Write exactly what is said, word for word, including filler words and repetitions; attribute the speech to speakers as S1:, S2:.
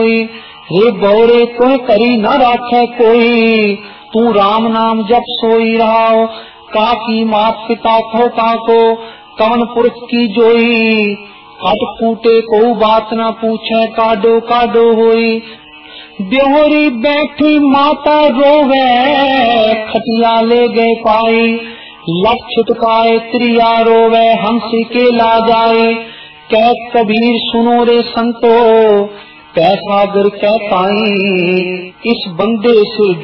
S1: रे बौरे तुह करी न राखे कोई, तू राम नाम जप सोई रहा। काकी मात पिता खो काको, कवन पुरख की जोई। हट कूटे को बात न पूछे, काडो काडो होई। ब्योहरी बैठी माता रोवे, खटिया ले गए पाई। लख छुटकाए त्रिया रोवे, हंस के ला जाए। कह कबीर सुनो रे संतो, कैसा गर कहताई। इस बंदे से